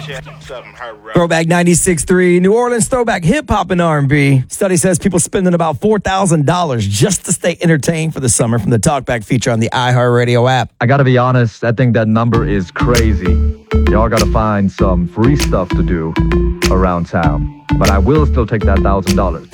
Throwback 96.3, New Orleans throwback hip-hop and R&B. Study says people spending about $4,000 just to stay entertained for the summer from the Talkback feature on the iHeartRadio app. I gotta be honest, I think that number is crazy. Y'all gotta find some free stuff to do around town. But I will still take that $1,000.